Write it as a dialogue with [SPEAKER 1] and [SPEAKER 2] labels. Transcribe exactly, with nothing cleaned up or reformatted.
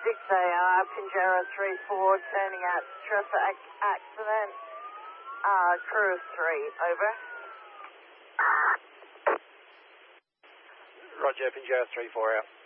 [SPEAKER 1] six A R, Pinjarra three four, turning out traffic accident. Uh, crew of three, over.
[SPEAKER 2] Roger, Pinjarra three four out.